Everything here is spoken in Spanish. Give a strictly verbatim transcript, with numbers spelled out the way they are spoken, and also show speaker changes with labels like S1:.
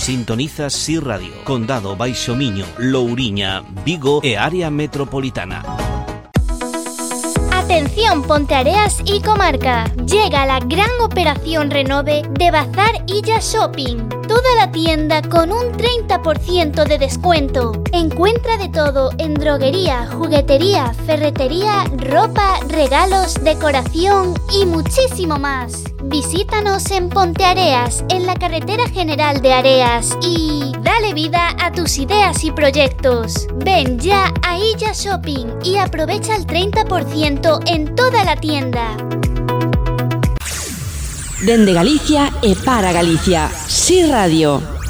S1: Sintonizas S I Radio, Condado Baixo Miño, Louriña, Vigo e área metropolitana.
S2: Atención Ponteareas y comarca, llega la gran operación renove de Bazar Illa Shopping. Toda la tienda con un treinta por ciento de descuento. Encuentra de todo en droguería, juguetería, ferretería, ropa, regalos, decoración y muchísimo más. Visítanos en Ponteareas, en la carretera general de Areas y dale vida a tus ideas y proyectos. Ven ya a Illa Shopping y aprovecha el treinta por ciento en toda la tienda.
S3: Dende Galicia e para Galicia, S I Radio.